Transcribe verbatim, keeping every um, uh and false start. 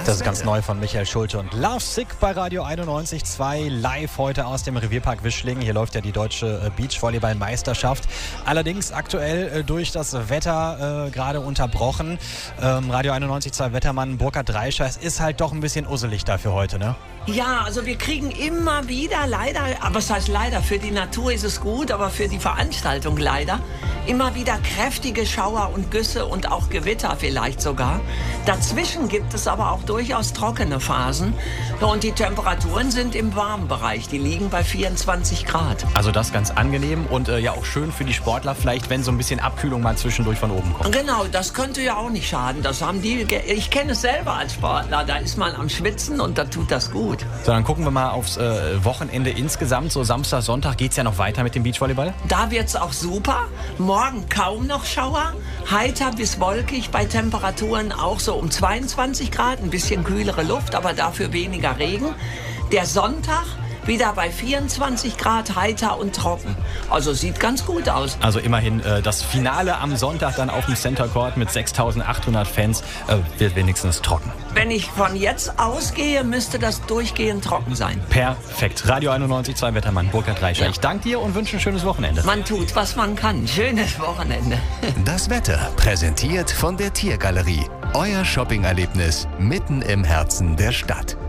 Das ist ganz neu von Michael Schulte und Love Sick bei Radio einundneunzig Komma zwei live heute aus dem Revierpark Wischlingen. Hier läuft ja die deutsche Beachvolleyball-Meisterschaft. Allerdings aktuell durch das Wetter äh, gerade unterbrochen. Ähm, Radio einundneunzig Komma zwei Wettermann Burkhard Dreischer, es ist halt doch ein bisschen usselig da für heute, ne? Ja, also wir kriegen immer wieder leider, aber was heißt leider, für die Natur ist es gut, aber für die Veranstaltung leider, immer wieder kräftige Schauer und Güsse und auch Gewitter vielleicht sogar. Dazwischen gibt es aber auch durchaus trockene Phasen und die Temperaturen sind im warmen Bereich, die liegen bei vierundzwanzig Grad. Also das ganz angenehm und äh, ja auch schön für die Sportler vielleicht, wenn so ein bisschen Abkühlung mal zwischendurch von oben kommt. Genau, das könnte ja auch nicht schaden, das haben die, ich kenne es selber als Sportler, da ist man am Schwitzen und da tut das gut. So, dann gucken wir mal aufs äh, Wochenende insgesamt. So Samstag, Sonntag geht es ja noch weiter mit dem Beachvolleyball. Da wird es auch super. Morgen kaum noch Schauer. Heiter bis wolkig bei Temperaturen auch so um zweiundzwanzig Grad. Ein bisschen kühlere Luft, aber dafür weniger Regen. Der Sonntag wieder bei vierundzwanzig Grad, heiter und trocken. Also sieht ganz gut aus. Also immerhin äh, das Finale am Sonntag dann auf dem Center Court mit sechstausendachthundert Fans äh, wird wenigstens trocken. Wenn ich von jetzt ausgehe, müsste das durchgehend trocken sein. Perfekt. Radio einundneunzig Komma zwei Wettermann Burkhard Dreischer. Ja. Ich danke dir und wünsche ein schönes Wochenende. Man tut, was man kann. Schönes Wochenende. Das Wetter präsentiert von der Tiergalerie. Euer Shoppingerlebnis mitten im Herzen der Stadt.